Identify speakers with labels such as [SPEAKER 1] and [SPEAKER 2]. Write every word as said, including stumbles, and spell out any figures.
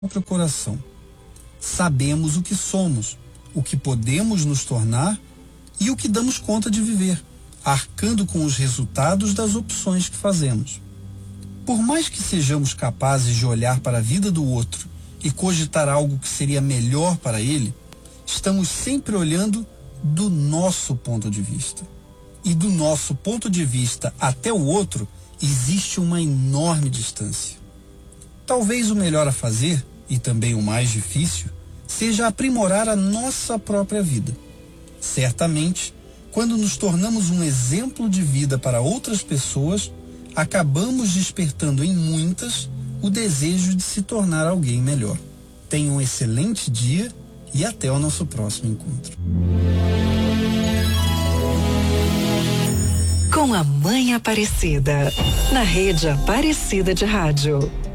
[SPEAKER 1] próprio coração. Sabemos o que somos, o que podemos nos tornar e o que damos conta de viver, arcando com os resultados das opções que fazemos. Por mais que sejamos capazes de olhar para a vida do outro e cogitar algo que seria melhor para ele, estamos sempre olhando do nosso ponto de vista. E do nosso ponto de vista até o outro, existe uma enorme distância. Talvez o melhor a fazer, e também o mais difícil, seja aprimorar a nossa própria vida. Certamente, quando nos tornamos um exemplo de vida para outras pessoas, acabamos despertando em muitas o desejo de se tornar alguém melhor. Tenha um excelente dia e até o nosso próximo encontro.
[SPEAKER 2] Com a Mãe Aparecida, na Rede Aparecida de Rádio.